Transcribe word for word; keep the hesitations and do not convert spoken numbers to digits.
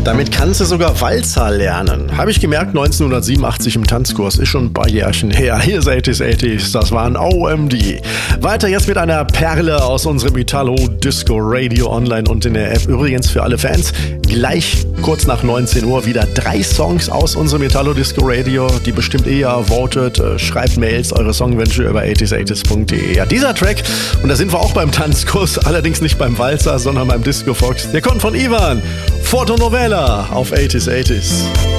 Damit kannst du sogar Walzer lernen. Habe ich gemerkt, neunzehnhundertsiebenundachtzig im Tanzkurs. Ist schon ein paar Jährchen her. Hier ist achtziger achtziger, das waren O M D. Weiter jetzt mit einer Perle aus unserem Italo Disco Radio online und in der App. Übrigens für alle Fans, gleich kurz nach neunzehn Uhr wieder drei Songs aus unserem Italo Disco Radio, die bestimmt eher votet. Schreibt Mails, eure Songwünsche über achtziger achtziger punkt de. Ja, dieser Track, und da sind wir auch beim Tanzkurs, allerdings nicht beim Walzer, sondern beim Disco Fox. Der kommt von Ivan, Fotonovela auf achtziger achtziger.